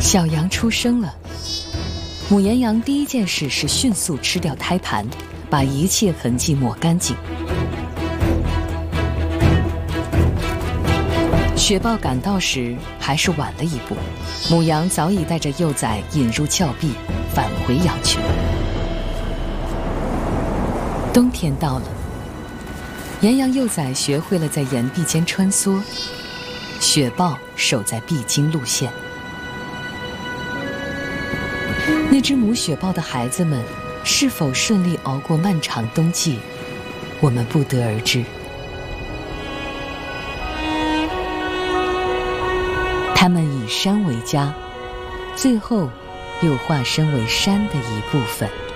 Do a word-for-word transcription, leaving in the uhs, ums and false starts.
小羊出生了，母岩羊第一件事是迅速吃掉胎盘，把一切痕迹抹干净。雪豹赶到时还是晚了一步，母羊早已带着幼崽引入峭壁，返回羊群。冬天到了，岩羊幼崽学会了在岩壁间穿梭，雪豹守在必经路线。那只母雪豹的孩子们是否顺利熬过漫长冬季，我们不得而知。他们以山为家，最后又化身为山的一部分。